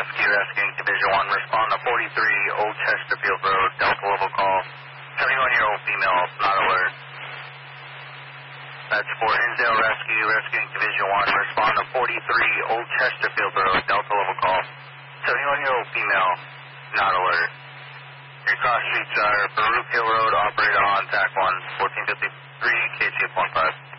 Rescue, rescuing Division 1. Respond to 43 Old Chesterfield Road, Delta level call. 71-year-old female, not alert. That's for Hinsdale Rescue, rescuing Division 1. Respond to 43 Old Chesterfield Road, Delta level call. 71-year-old female, not alert. Your cross streets are Baruch Hill Road, operator on TAC 1, 1453, KCF 15.